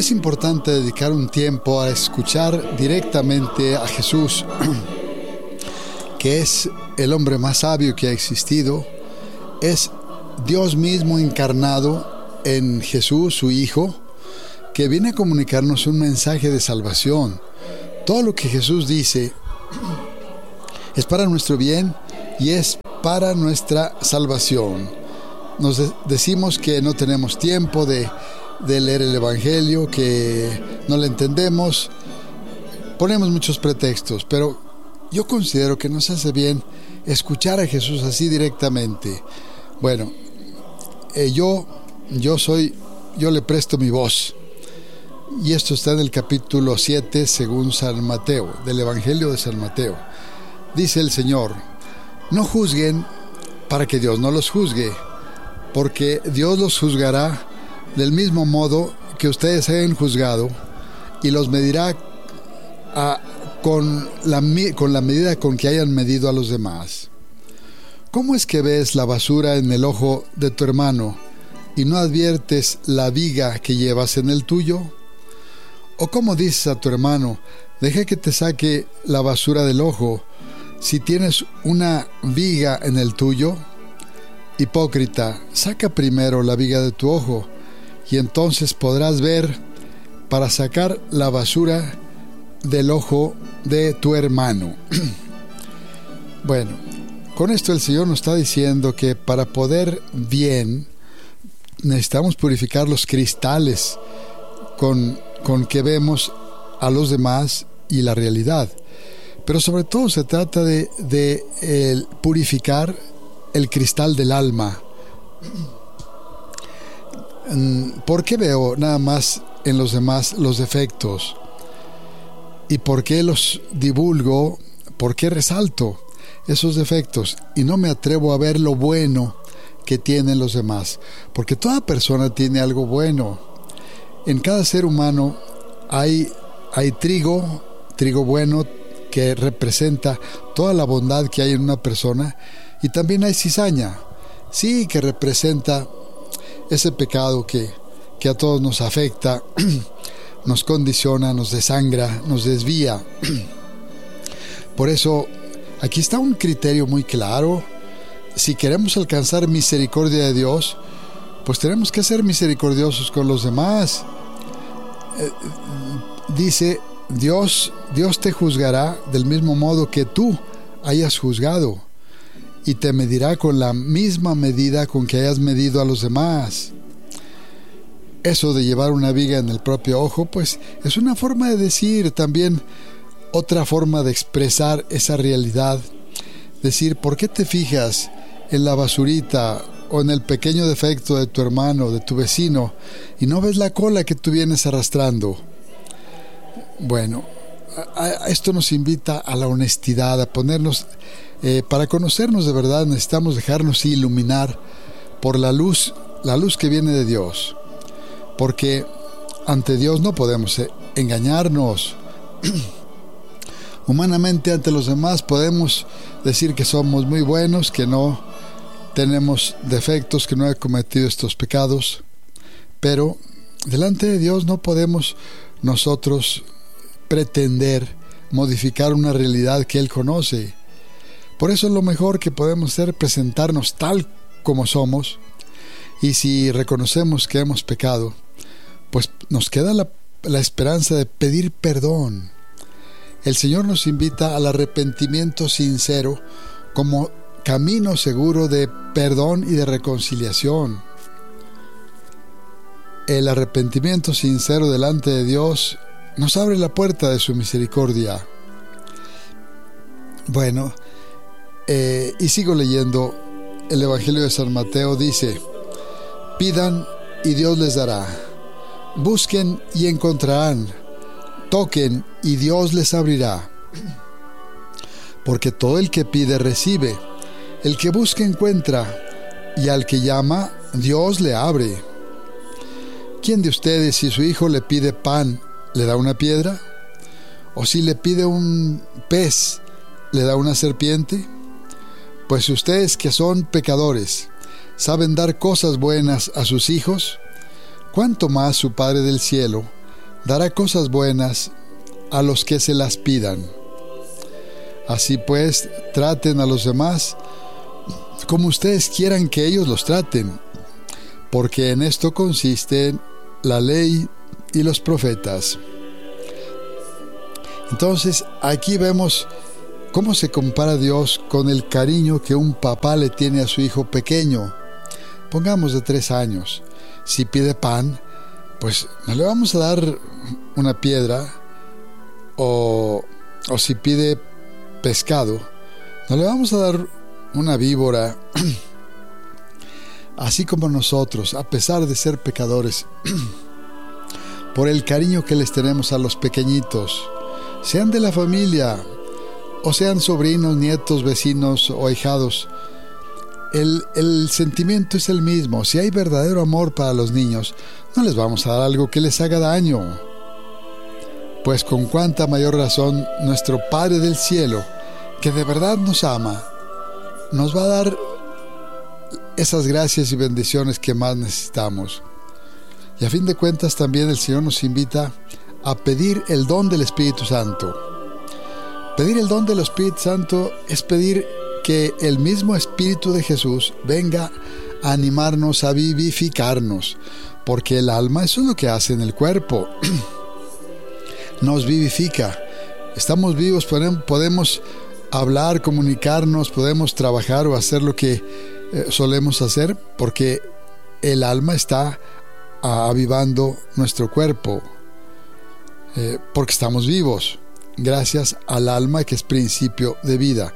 Es importante dedicar un tiempo a escuchar directamente a Jesús, que es el hombre más sabio que ha existido, es Dios mismo encarnado en Jesús, su Hijo, que viene a comunicarnos un mensaje de salvación. Todo lo que Jesús dice es para nuestro bien y es para nuestra salvación. Nos decimos que no tenemos tiempo de leer el Evangelio, que no lo entendemos, ponemos muchos pretextos, pero yo considero que nos hace bien escuchar a Jesús así directamente. Bueno, yo le presto mi voz, y esto está en el capítulo 7 según San Mateo, del Evangelio de San Mateo. Dice el Señor: no juzguen para que Dios no los juzgue, porque Dios los juzgará del mismo modo que ustedes hayan juzgado, y los medirá con la medida con que hayan medido a los demás. ¿Cómo es que ves la basura en el ojo de tu hermano y no adviertes la viga que llevas en el tuyo? ¿O cómo dices a tu hermano: deja que te saque la basura del ojo, si tienes una viga en el tuyo? Hipócrita, saca primero la viga de tu ojo, y entonces podrás ver para sacar la basura del ojo de tu hermano. Bueno, con esto el Señor nos está diciendo que para poder bien necesitamos purificar los cristales con que vemos a los demás y la realidad. Pero sobre todo se trata de purificar el cristal del alma. ¿Por qué veo nada más en los demás los defectos? ¿Y por qué los divulgo? ¿Por qué resalto esos defectos y no me atrevo a ver lo bueno que tienen los demás? Porque toda persona tiene algo bueno. En cada ser humano hay trigo bueno, que representa toda la bondad que hay en una persona, y también hay cizaña, sí, que representa ese pecado que a todos nos afecta, nos condiciona, nos desangra, nos desvía. Por eso, aquí está un criterio muy claro. Si queremos alcanzar misericordia de Dios, pues tenemos que ser misericordiosos con los demás. Dice, Dios te juzgará del mismo modo que tú hayas juzgado, y te medirá con la misma medida con que hayas medido a los demás. Eso de llevar una viga en el propio ojo, pues es una forma de decir, también otra forma de expresar esa realidad. Decir, ¿por qué te fijas en la basurita o en el pequeño defecto de tu hermano, de tu vecino, y no ves la cola que tú vienes arrastrando? Bueno, esto nos invita a la honestidad, a ponernos, para conocernos de verdad necesitamos dejarnos iluminar por la luz que viene de Dios, porque ante Dios no podemos engañarnos. Humanamente ante los demás podemos decir que somos muy buenos, que no tenemos defectos, que no he cometido estos pecados, pero delante de Dios no podemos nosotros pretender modificar una realidad que Él conoce. Por eso lo mejor que podemos hacer es presentarnos tal como somos, y si reconocemos que hemos pecado, pues nos queda la esperanza de pedir perdón. El Señor nos invita al arrepentimiento sincero como camino seguro de perdón y de reconciliación. El arrepentimiento sincero delante de Dios nos abre la puerta de su misericordia. Bueno, y sigo leyendo el Evangelio de San Mateo. Dice: pidan y Dios les dará, busquen y encontrarán, toquen y Dios les abrirá. Porque todo el que pide recibe, el que busca encuentra, y al que llama Dios le abre. ¿Quién de ustedes, si su hijo le pide pan, le da una piedra? ¿O si le pide un pez, le da una serpiente? Pues si ustedes, que son pecadores, saben dar cosas buenas a sus hijos, ¿cuánto más su Padre del cielo dará cosas buenas a los que se las pidan. Así pues, traten a los demás como ustedes quieran que ellos los traten, porque en esto consiste la ley y los profetas. Entonces, aquí vemos cómo se compara Dios con el cariño que un papá le tiene a su hijo pequeño, pongamos de 3 años. Si pide pan, pues no le vamos a dar una piedra, o si pide pescado, no le vamos a dar una víbora. Así como nosotros, a pesar de ser pecadores, por el cariño que les tenemos a los pequeñitos, sean de la familia, o sean sobrinos, nietos, vecinos o ahijados, el sentimiento es el mismo. Si hay verdadero amor para los niños, no les vamos a dar algo que les haga daño. Pues con cuánta mayor razón nuestro Padre del Cielo, que de verdad nos ama, nos va a dar esas gracias y bendiciones que más necesitamos. Y a fin de cuentas también el Señor nos invita a pedir el don del Espíritu Santo. Pedir el don del Espíritu Santo es pedir que el mismo Espíritu de Jesús venga a animarnos, a vivificarnos, porque el alma, eso es lo que hace en el cuerpo, nos vivifica. Estamos vivos, podemos hablar, comunicarnos, podemos trabajar o hacer lo que solemos hacer, porque el alma está avivando nuestro cuerpo, porque estamos vivos, gracias al alma que es principio de vida.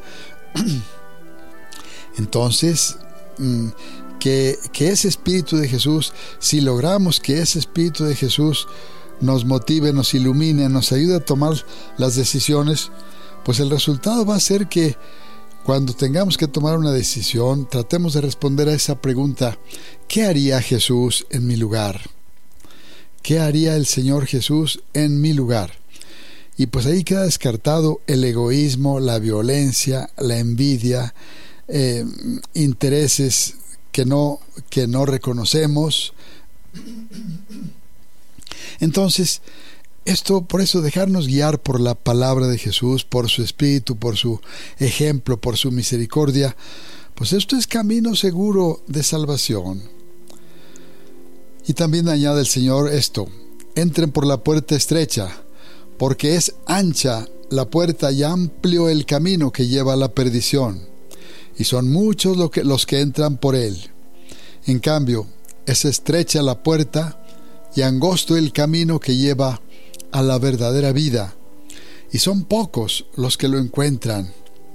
Entonces, que ese Espíritu de Jesús, si logramos que ese Espíritu de Jesús nos motive, nos ilumine, nos ayude a tomar las decisiones, pues el resultado va a ser que cuando tengamos que tomar una decisión, tratemos de responder a esa pregunta: ¿qué haría Jesús en mi lugar? ¿Qué haría el Señor Jesús en mi lugar? Y pues ahí queda descartado el egoísmo, la violencia, la envidia, intereses que no reconocemos. Entonces, por eso dejarnos guiar por la palabra de Jesús, por su Espíritu, por su ejemplo, por su misericordia, pues esto es camino seguro de salvación. Y también añade el Señor esto: entren por la puerta estrecha, porque es ancha la puerta y amplio el camino que lleva a la perdición, y son muchos los que entran por él. En cambio, es estrecha la puerta y angosto el camino que lleva a la verdadera vida, y son pocos los que lo encuentran.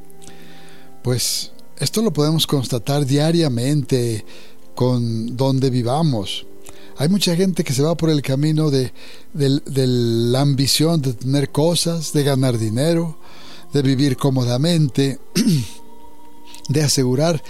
Pues esto lo podemos constatar diariamente con donde vivamos. Hay mucha gente que se va por el camino de la ambición de tener cosas, de ganar dinero, de vivir cómodamente, de asegurar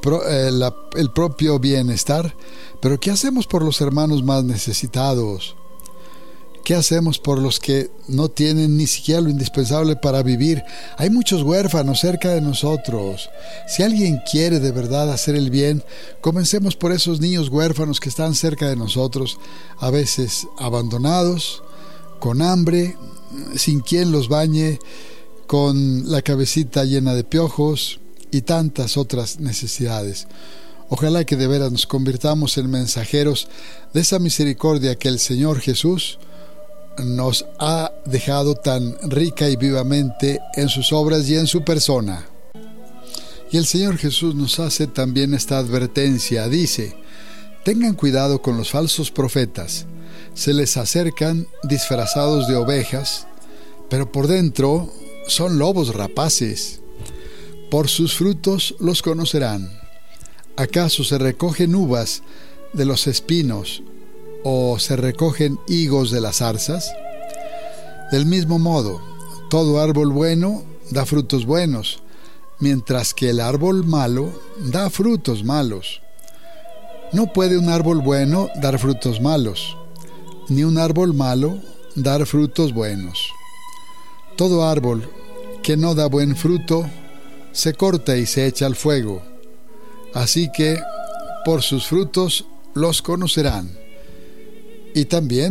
el propio bienestar. Pero ¿qué hacemos por los hermanos más necesitados? ¿Qué hacemos por los que no tienen ni siquiera lo indispensable para vivir? Hay muchos huérfanos cerca de nosotros. Si alguien quiere de verdad hacer el bien, comencemos por esos niños huérfanos que están cerca de nosotros, a veces abandonados, con hambre, sin quien los bañe, con la cabecita llena de piojos y tantas otras necesidades. Ojalá que de veras nos convirtamos en mensajeros de esa misericordia que el Señor Jesús nos ha dejado tan rica y vivamente en sus obras y en su persona. Y el Señor Jesús nos hace también esta advertencia. Dice: tengan cuidado con los falsos profetas. Se les acercan disfrazados de ovejas, pero por dentro son lobos rapaces. Por sus frutos los conocerán. ¿Acaso se recogen uvas de los espinos o se recogen higos de las zarzas? Del mismo modo, todo árbol bueno da frutos buenos, mientras que el árbol malo da frutos malos. No puede un árbol bueno dar frutos malos, ni un árbol malo dar frutos buenos. Todo árbol que no da buen fruto se corta y se echa al fuego. Así que por sus frutos los conocerán. Y también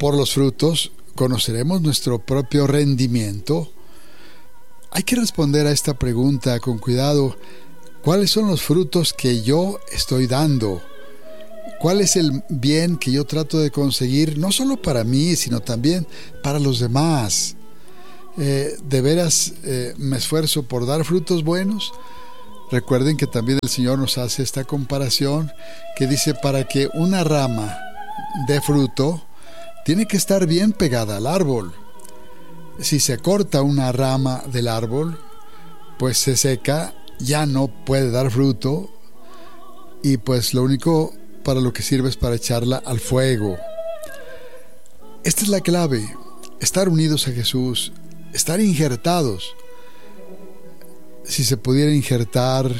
por los frutos conoceremos nuestro propio rendimiento. Hay que responder a esta pregunta con cuidado. ¿Cuáles son los frutos que yo estoy dando? ¿Cuál es el bien que yo trato de conseguir, no solo para mí, sino también para los demás? ¿De veras me esfuerzo por dar frutos buenos? Recuerden que también el Señor nos hace esta comparación que dice, para que una rama dé fruto, tiene que estar bien pegada al árbol. Si se corta una rama del árbol, pues se seca, ya no puede dar fruto, y pues lo único para lo que sirve es para echarla al fuego. Esta es la clave: estar unidos a Jesús, estar injertados. Si se pudiera injertar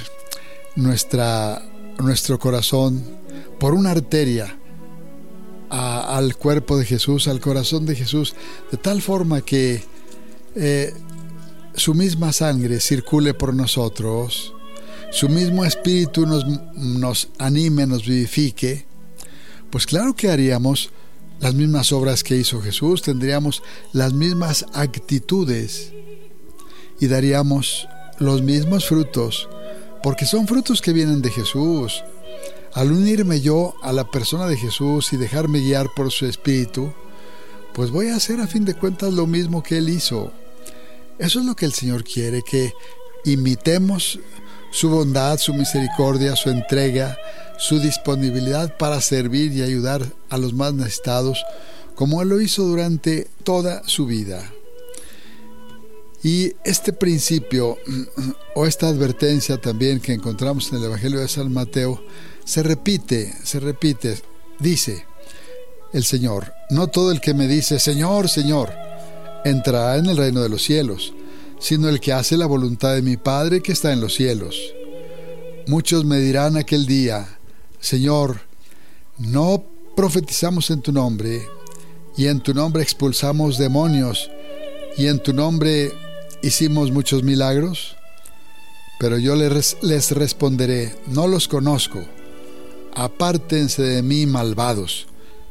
nuestro corazón por una arteria al cuerpo de Jesús, al corazón de Jesús, de tal forma que su misma sangre circule por nosotros, su mismo espíritu nos anime, nos vivifique, pues claro que haríamos las mismas obras que hizo Jesús, tendríamos las mismas actitudes y daríamos los mismos frutos, porque son frutos que vienen de Jesús. Al unirme yo a la persona de Jesús y dejarme guiar por su espíritu, pues voy a hacer a fin de cuentas lo mismo que Él hizo. Eso es lo que el Señor quiere, que imitemos su bondad, su misericordia, su entrega, su disponibilidad para servir y ayudar a los más necesitados, como Él lo hizo durante toda su vida. Y este principio o esta advertencia también que encontramos en el Evangelio de San Mateo se repite. Dice el Señor: no todo el que me dice Señor, Señor, entrará en el reino de los cielos, sino el que hace la voluntad de mi Padre que está en los cielos. Muchos me dirán aquel día: Señor, ¿no profetizamos en tu nombre, y en tu nombre expulsamos demonios, y en tu nombre hicimos muchos milagros? Pero yo les responderé: no los conozco, apártense de mí, malvados.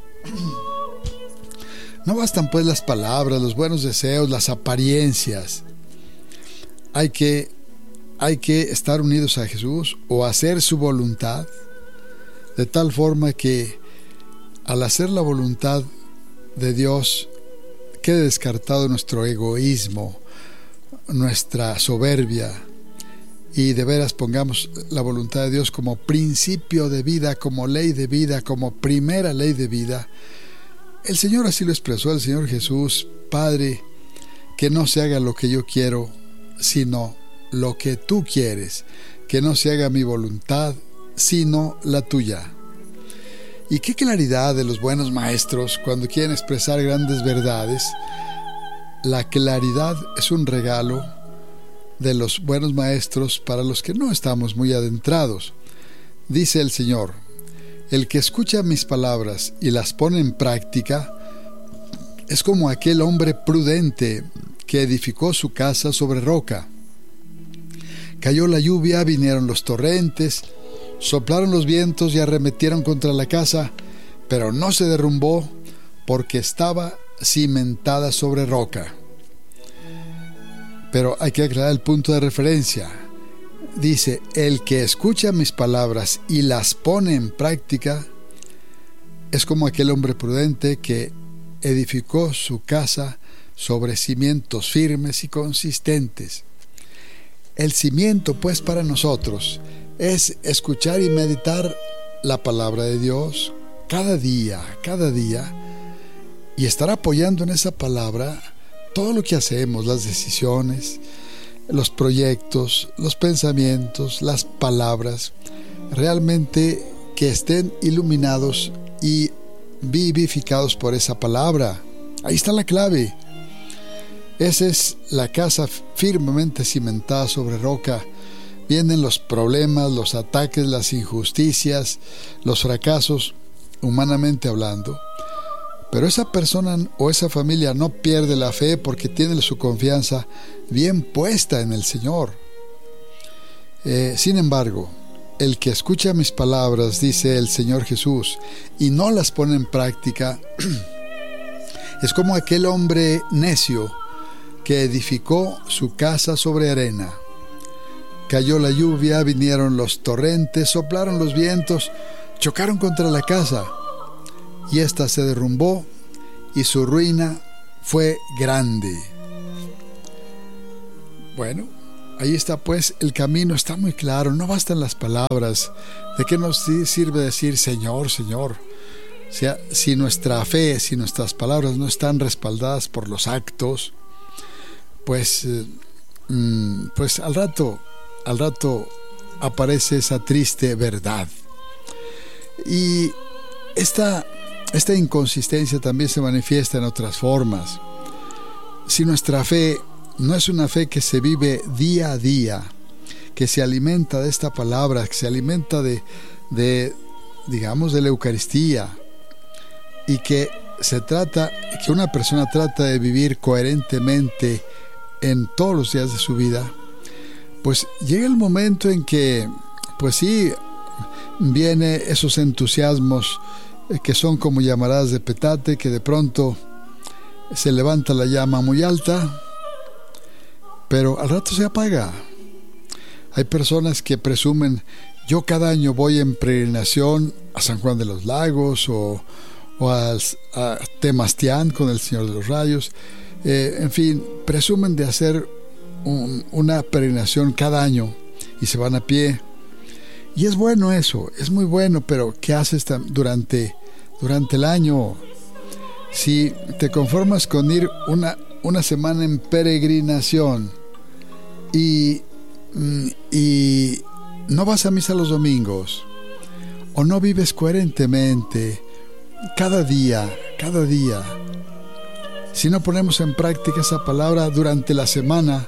No bastan pues las palabras, los buenos deseos, las apariencias. Hay que estar unidos a Jesús o hacer su voluntad, de tal forma que al hacer la voluntad de Dios quede descartado nuestro egoísmo, nuestra soberbia, y de veras pongamos la voluntad de Dios como principio de vida, como ley de vida, como primera ley de vida. El Señor así lo expresó, el Señor Jesús: Padre, que no se haga lo que yo quiero, sino lo que tú quieres, que no se haga mi voluntad, sino la tuya. Y qué claridad de los buenos maestros cuando quieren expresar grandes verdades. La claridad es un regalo de los buenos maestros para los que no estamos muy adentrados. Dice el Señor: el que escucha mis palabras y las pone en práctica es como aquel hombre prudente que edificó su casa sobre roca. Cayó la lluvia, vinieron los torrentes, soplaron los vientos y arremetieron contra la casa, pero no se derrumbó porque estaba cimentada sobre roca. Pero hay que aclarar el punto de referencia. Dice: el que escucha mis palabras y las pone en práctica es como aquel hombre prudente que edificó su casa sobre cimientos firmes y consistentes. El cimiento, pues, para nosotros es escuchar y meditar la palabra de Dios cada día, y estar apoyando en esa palabra todo lo que hacemos, las decisiones, los proyectos, los pensamientos, las palabras, realmente que estén iluminados y vivificados por esa palabra. Ahí está la clave. Esa es la casa firmemente cimentada sobre roca. Vienen los problemas, los ataques, las injusticias, los fracasos, humanamente hablando. Pero esa persona o esa familia no pierde la fe porque tiene su confianza bien puesta en el Señor. Sin embargo, el que escucha mis palabras, dice el Señor Jesús, y no las pone en práctica, Es como aquel hombre necio que edificó su casa sobre arena. Cayó la lluvia, vinieron los torrentes, soplaron los vientos, chocaron contra la casa, y ésta se derrumbó, y su ruina fue grande. Bueno, ahí está pues, el camino está muy claro, no bastan las palabras. ¿De qué nos sirve decir Señor, Señor? O sea, si nuestra fe, si nuestras palabras no están respaldadas por los actos, pues al rato aparece esa triste verdad. Y esta inconsistencia también se manifiesta en otras formas. Si nuestra fe no es una fe que se vive día a día, que se alimenta de esta palabra, que se alimenta de la Eucaristía, y que una persona trata de vivir coherentemente en todos los días de su vida, pues llega el momento en que, pues sí, viene esos entusiasmos que son como llamaradas de petate, que de pronto se levanta la llama muy alta, pero al rato se apaga. Hay personas que presumen: yo cada año voy en peregrinación a San Juan de los Lagos o a Temastián con el Señor de los Rayos. En fin, presumen de hacer una peregrinación cada año y se van a pie. Y es bueno eso, es muy bueno, pero ¿qué haces durante el año? Si te conformas con ir una semana en peregrinación y no vas a misa los domingos, o no vives coherentemente cada día, si no ponemos en práctica esa palabra durante la semana,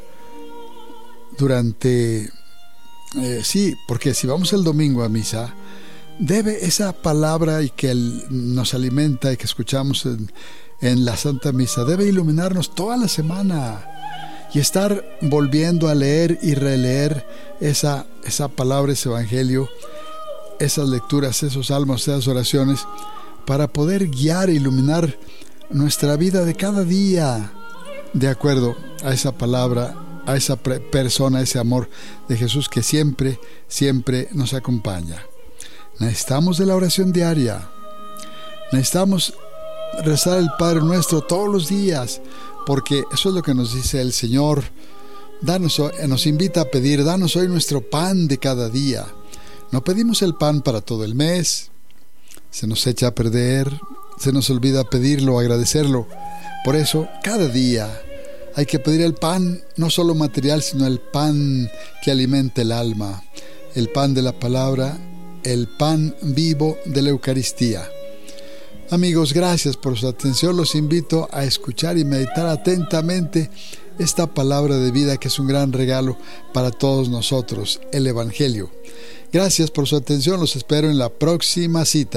porque si vamos el domingo a misa, debe esa palabra y que nos alimenta y que escuchamos en la Santa Misa, debe iluminarnos toda la semana y estar volviendo a leer y releer esa palabra, ese evangelio, esas lecturas, esos salmos, esas oraciones, para poder guiar e iluminar nuestra vida de cada día de acuerdo a esa palabra, a esa persona, a ese amor de Jesús que siempre nos acompaña. Necesitamos de la oración diaria, necesitamos rezar el Padre Nuestro todos los días, porque eso es lo que nos dice el Señor. Nos invita a pedir: danos hoy nuestro pan de cada día. No pedimos el pan para todo el mes, se nos echa a perder, se nos olvida pedirlo, agradecerlo. Por eso, cada día hay que pedir el pan, no solo material, sino el pan que alimenta el alma, el pan de la palabra, el pan vivo de la Eucaristía. Amigos, gracias por su atención. Los invito a escuchar y meditar atentamente esta palabra de vida, que es un gran regalo para todos nosotros, el Evangelio. Gracias por su atención. Los espero en la próxima cita.